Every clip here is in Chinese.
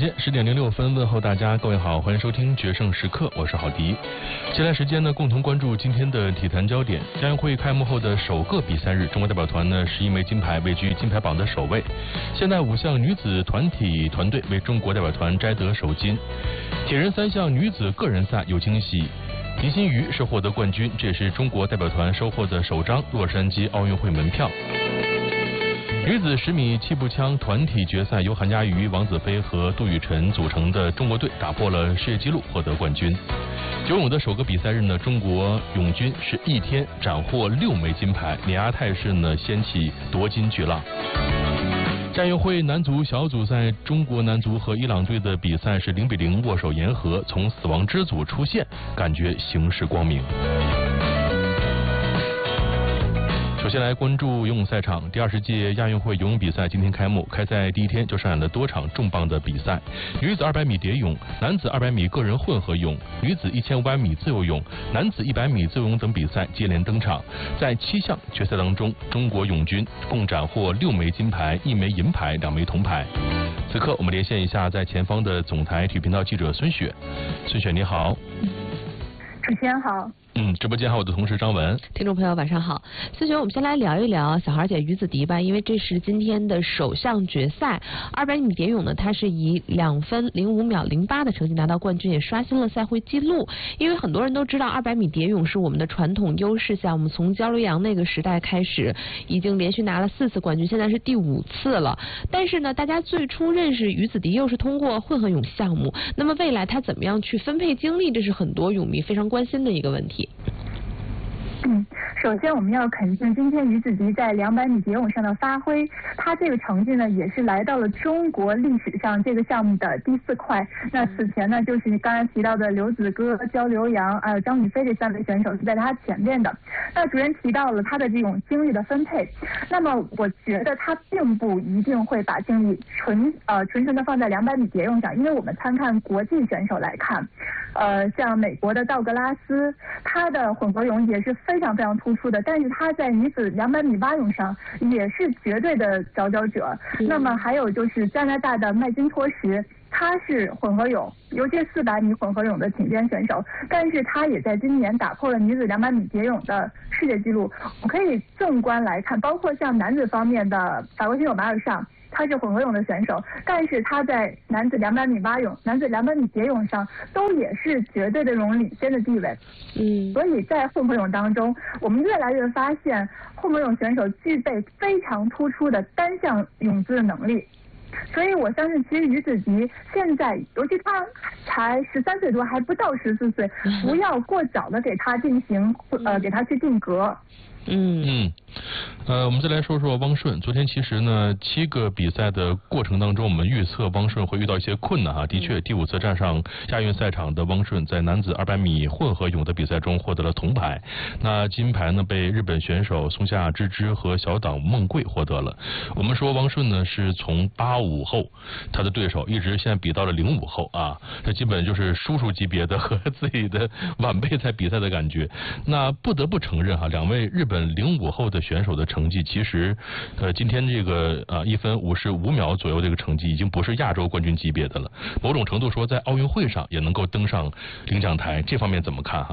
间10:06，问候大家，各位好，欢迎收听决胜时刻，我是郝迪。接下来时间呢，共同关注今天的体坛焦点。亚运会开幕后的首个比赛日，中国代表团呢11枚金牌，位居金牌榜的首位。现代5项女子团体团队为中国代表团摘得首金。铁人3项女子个人赛有惊喜。林心如是获得冠军，这也是中国代表团收获的首张洛杉矶奥运会门票。女子10米气步枪团体决赛，由韩佳瑜、王子飞和杜雨辰组成的中国队打破了世界纪录，获得冠军。游泳的首个比赛日呢，中国泳军是一天斩获6枚金牌，碾压态势呢掀起夺金巨浪。亚运会男足小组赛，中国男足和伊朗队的比赛是0-0握手言和，从死亡之组出现，感觉形势光明。首先来关注游泳赛场，第20届亚运会游泳比赛今天开幕，开赛第一天就上演了多场重磅的比赛。女子200米蝶泳、男子200米个人混合泳、女子1500米自由泳、男子100米自由泳等比赛接连登场。在7项决赛当中，中国泳军共斩获6枚金牌、1枚银牌、2枚铜牌。此刻我们连线一下在前方的总台体育频道记者孙雪。孙雪你好。 主持人好。 直播间还有我的同事张文。 听众朋友晚上好，孙雪，我们先来聊一聊小孩姐于子迪吧，因为这是今天的首项决赛。200米蝶泳呢，她是以2分05秒08的成绩拿到冠军，也刷新了赛会纪录。因为很多人都知道200米蝶泳是我们的传统优势项目，从焦刘洋那个时代开始，已经连续拿了4次冠军，现在是第5次了。但是呢，大家最初认识于子迪又是通过混合泳项目，那么未来她怎么样去分配精力，这是很多泳迷非常关心的一个问题。 首先我们要肯定今天于子迪在200米蝶泳上的发挥，她这个成绩呢也是来到了中国历史上这个项目的第4块。那此前呢就是刚才提到的刘子歌、焦刘洋还有张雨霏这3位选手是在她前面的。那主任提到了她的这种精力的分配，那么我觉得她并不一定会把精力纯的放在200米蝶泳上，因为我们参看国际选手来看，像美国的道格拉斯，他的混合泳也是非常非常突出的，但是他在女子200米蛙泳上也是绝对的佼佼者。那么还有就是加拿大的麦金托什，他是混合泳，尤其是400米混合泳的顶尖选手，但是他也在今年打破了女子200米蝶泳的世界纪录。我可以纵观来看，包括像男子方面的法国选手马尔尚，他是混合泳的选手，但是他在男子200米蛙泳、男子200米蝶泳上都也是绝对的这种领先的地位。所以在混合泳当中，我们越来越发现混合泳选手具备非常突出的单项泳姿的能力。所以我相信，其实于子迪现在，尤其他才13岁多，还不到14岁，不要过早的给他进行给他去定格。 我们再来说说汪顺。昨天其实呢7个比赛的过程当中，我们预测汪顺会遇到一些困难的确，第5次站上亚运赛场的汪顺，在男子200米混合泳的比赛中获得了铜牌。那金牌呢被日本选手松下芝芝和小岛梦贵获得了。我们说汪顺呢是从85后，他的对手一直现在比到了05后这基本就是叔叔级别的和自己的晚辈在比赛的感觉。那不得不承认2位日本05后的选手的成绩，其实今天这个1分55秒左右这个成绩已经不是亚洲冠军级别的了，某种程度说在奥运会上也能够登上领奖台，这方面怎么看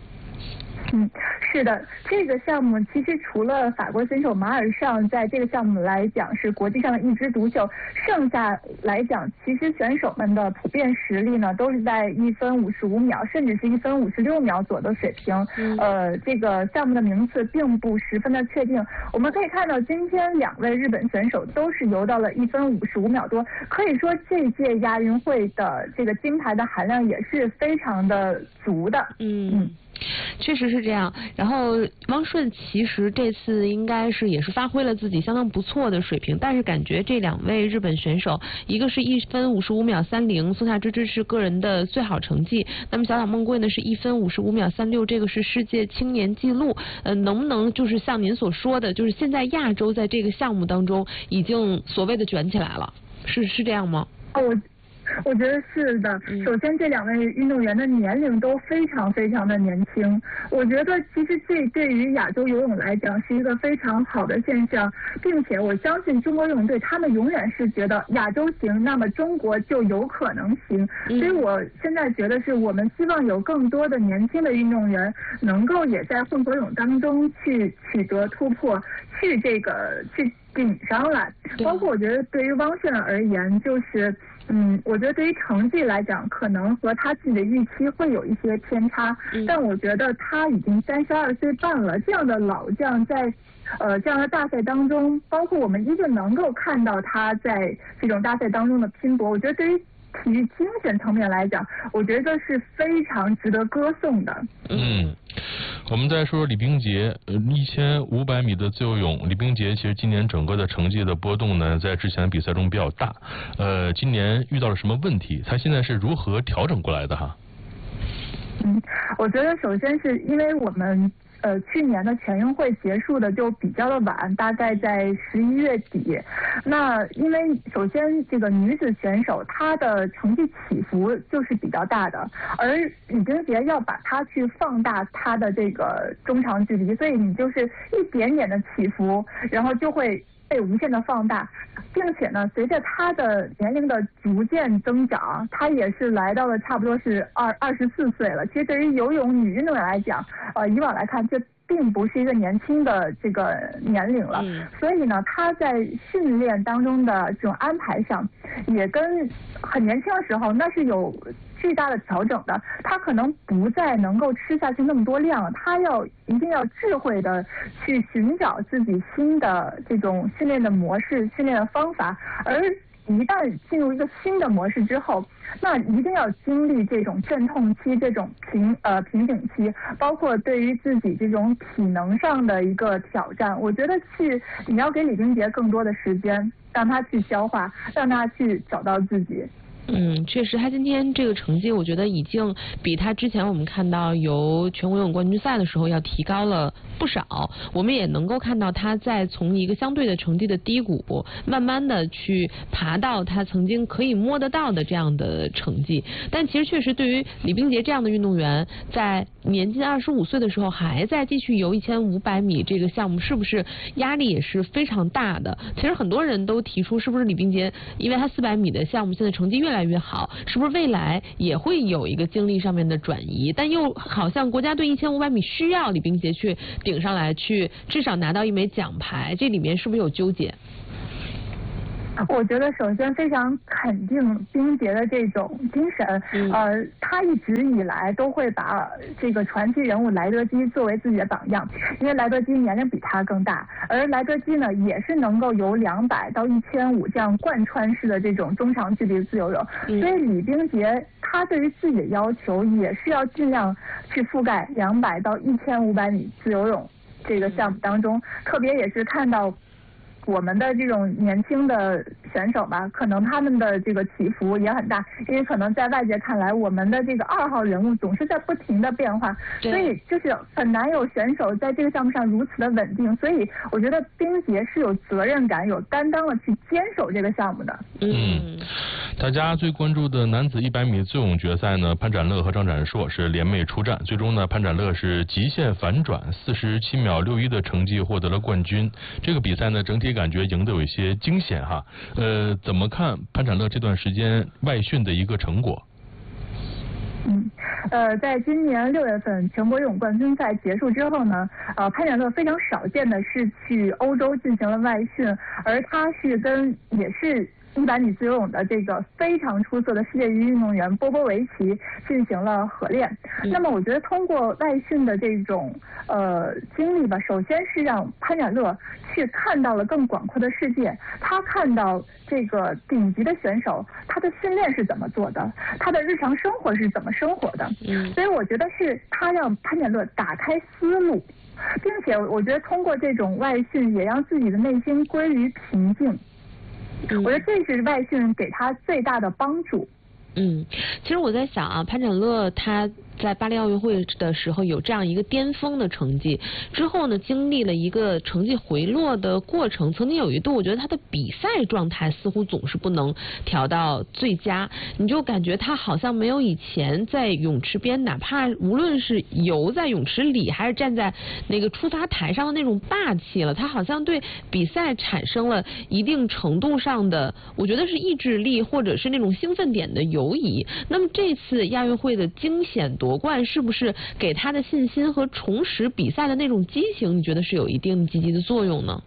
是的，这个项目其实除了法国选手马尔尚在这个项目来讲是国际上的一枝独秀，剩下来讲其实选手们的普遍实力呢都是在1分55秒甚至是1分56秒左右的水平。这个项目的名次并不十分的确定。我们可以看到今天2位日本选手都是游到了1分55秒多，可以说这届亚运会的这个金牌的含量也是非常的足的。 确实是这样。然后汪顺其实这次应该是也是发挥了自己相当不错的水平，但是感觉这2位日本选手，一个是1分55秒30，松下芝芝是个人的最好成绩，那么小岛梦贵呢是1分55秒36，这个是世界青年纪录。能不能就是像您所说的，就是现在亚洲在这个项目当中已经所谓的卷起来了，是这样吗？ 我觉得是的。首先，这2位运动员的年龄都非常非常的年轻。我觉得其实这对于亚洲游泳来讲是一个非常好的现象，并且我相信中国游泳队他们永远是觉得亚洲行，那么中国就有可能行。所以我现在觉得是我们希望有更多的年轻的运动员能够也在混合泳当中去取得突破，去顶上来。包括我觉得对于汪顺而言，就是我觉得对于成绩来讲，可能和他自己的预期会有一些偏差，但我觉得他已经32岁半了，这样的老将在这样的大赛当中，包括我们依旧能够看到他在这种大赛当中的拼搏，我觉得对于体育精神层面来讲，我觉得是非常值得歌颂的。 我们再说说李冰洁，1500米的自由泳，李冰洁其实今年整个的成绩的波动呢，在之前的比赛中比较大。今年遇到了什么问题？他现在是如何调整过来的哈？ 我觉得首先是因为我们去年的全运会结束的就比较的晚，大概在11月底。那因为首先这个女子选手她的成绩起伏就是比较大的，而李冰洁要把她去放大她的这个中长距离，所以你就是一点点的起伏，然后就会被无限的放大，并且呢，随着她的年龄的逐渐增长，她也是来到了差不多是24岁了。其实对于游泳女运动员来讲，以往来看，这并不是一个年轻的这个年龄了。所以呢，她在训练当中的这种安排上，也跟很年轻的时候那是有巨大的调整的。他可能不再能够吃下去那么多量，他一定要智慧的去寻找自己新的这种训练的模式、训练的方法，而一旦进入一个新的模式之后，那一定要经历这种阵痛期、这种瓶颈期，包括对于自己这种体能上的一个挑战。我觉得你要给李冰洁更多的时间，让他去消化，让他去找到自己。 确实，他今天这个成绩，我觉得已经比他之前我们看到游全国游泳冠军赛的时候要提高了不少。我们也能够看到他在从一个相对的成绩的低谷，慢慢的去爬到他曾经可以摸得到的这样的成绩。但其实确实对于李冰洁这样的运动员，在年近25岁的时候还在继续游1500米这个项目，是不是压力也是非常大的？其实很多人都提出，是不是李冰洁因为他400米的项目现在成绩越来越好，是不是未来也会有一个精力上面的转移？但又好像国家队1500米需要李冰洁去顶上来，去至少拿到1枚奖牌，这里面是不是有纠结？ 我觉得首先非常肯定冰洁的这种精神，他一直以来都会把这个传奇人物莱德基作为自己的榜样，因为莱德基年龄比他更大，而莱德基呢也是能够游200到1500这样贯穿式的这种中长距离自由泳，所以李冰洁他对于自己的要求也是要尽量去覆盖200到1500米自由泳这个项目当中，特别也是看到我们的这种年轻的选手吧，可能他们的这个起伏也很大，因为可能在外界看来，我们的这个2号人物总是在不停的变化，所以就是很难有选手在这个项目上如此的稳定。所以我觉得冰洁是有责任感、有担当的去坚守这个项目的。 大家最关注的男子100米自由泳决赛呢，潘展乐和张展硕是联袂出战，最终呢，潘展乐是极限反转47秒61的成绩获得了冠军。这个比赛呢，整体感觉赢得有一些惊险哈。怎么看潘展乐这段时间外训的一个成果？ 在今年6月份全国游泳冠军赛结束之后呢，潘展乐非常少见的是去欧洲进行了外训，而他是也是100米自由泳的这个非常出色的世界级运动员波波维奇进行了合练。那么我觉得通过外训的这种经历吧，首先是让潘展乐去看到了更广阔的世界，他看到这个顶级的选手他的训练是怎么做的，他的日常生活是怎么生活的。所以我觉得是他让潘展乐打开思路，并且我觉得通过这种外训也让自己的内心归于平静。我觉得这是外训给他最大的帮助。 其实我在想啊，潘展乐他在巴黎奥运会的时候有这样一个巅峰的成绩，之后呢经历了一个成绩回落的过程。曾经有一度，我觉得他的比赛状态似乎总是不能调到最佳，你就感觉他好像没有以前在泳池边，哪怕无论是游在泳池里还是站在那个出发台上的那种霸气了。他好像对比赛产生了一定程度上的，我觉得是意志力或者是那种兴奋点的游移。那么这次亚运会的惊险夺冠，是不是给他的信心和重拾比赛的那种激情，你觉得是有一定积极的作用呢？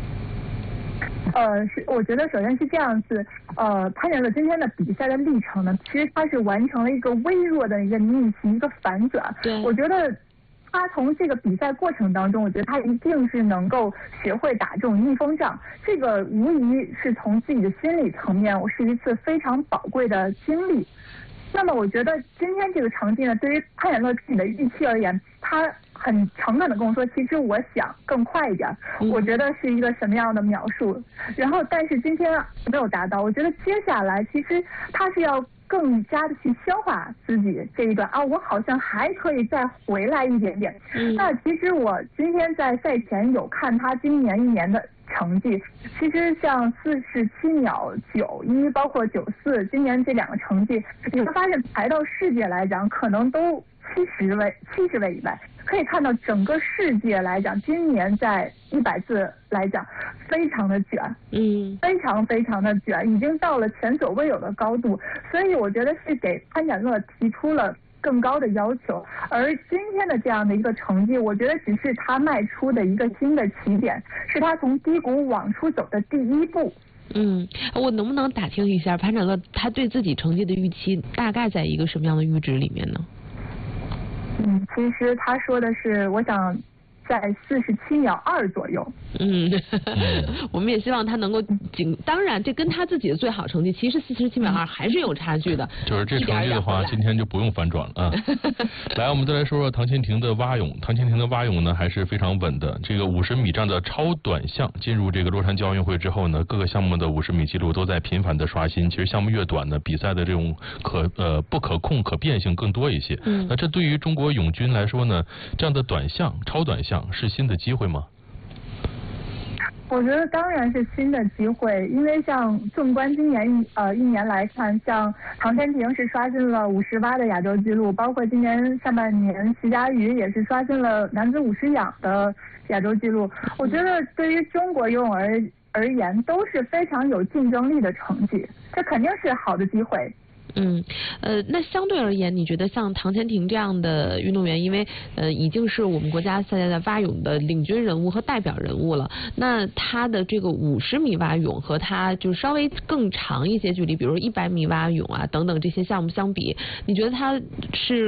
我觉得首先是这样子，潘展乐今天的比赛的历程呢，其实他是完成了一个微弱的一个逆袭，一个反转。 对， 我觉得他从这个比赛过程当中，我觉得他一定是能够学会打这种逆风仗，这个无疑是从自己的心理层面，我是一次非常宝贵的经历。那么我觉得今天这个成绩呢，对于潘展乐自己的预期而言，他很诚恳的跟我说，其实我想更快一点，我觉得是一个什么样的描述，然后但是今天没有达到。我觉得接下来其实他是要更加的去消化自己这一段啊，我好像还可以再回来一点点。那其实我今天在赛前有看他今年一年的成绩，其实像47秒91，包括94，今年这两个成绩，你会发现排到世界来讲，可能都70位以外。可以看到整个世界来讲，今年在100字来讲，非常的卷，非常的卷，已经到了前所未有的高度。所以我觉得是给潘展乐提出了更高的要求，而今天的这样的一个成绩，我觉得只是他迈出的一个新的起点，是他从低谷往出走的第一步。 我能不能打听一下潘展乐他对自己成绩的预期大概在一个什么样的阈值里面呢？ 其实他说的是，我想在47秒2左右。 我们也希望他能够当然这跟他自己的最好成绩其实47秒2还是有差距的。 就是这成绩的话，今天就不用反转了啊。来，我们再来说说唐千婷的蛙泳。唐千婷的蛙泳呢还是非常稳的。这个50米这样的超短项进入这个洛杉矶奥运会之后呢，各个项目的50米记录都在频繁的刷新。其实项目越短呢，比赛的这种不可控可变性更多一些。那这对于中国泳军来说呢，这样的短项超短项是新的机会吗？ 我觉得当然是新的机会，因为像纵观今年一年来看，像唐千婷是刷新了50蛙的亚洲纪录，包括今年上半年徐嘉余也是刷新了男子50仰的亚洲纪录。我觉得对于中国游泳而言都是非常有竞争力的成绩，这肯定是好的机会。 那相对而言，你觉得像唐千婷这样的运动员，因为已经是我们国家现在的蛙泳的领军人物和代表人物了，那他的这个50米蛙泳和他就稍微更长一些距离，比如100米蛙泳啊等等这些项目相比，你觉得他是